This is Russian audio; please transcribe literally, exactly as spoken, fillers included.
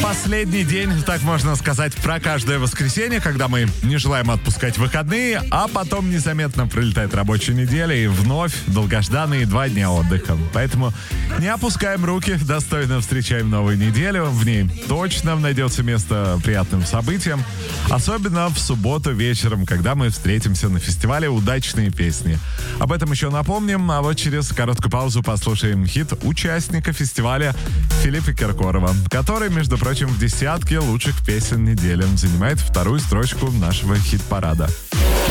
Последний день, так можно сказать, про каждое воскресенье, когда мы не желаем отпускать выходные, а потом незаметно пролетает рабочая неделя и вновь долгожданные два дня отдыха. Поэтому не опускаем руки, достойно встречаем новую неделю. В ней точно найдется место приятным событиям, особенно в субботу вечером, когда мы встретимся на фестивале «Удачные песни». Об этом еще напомним, а вот через короткую паузу послушаем хит участника фестиваля Филиппа Киркорова, который, между прочим, в десятке лучших песен недели занимает вторую строчку нашего хит-парада.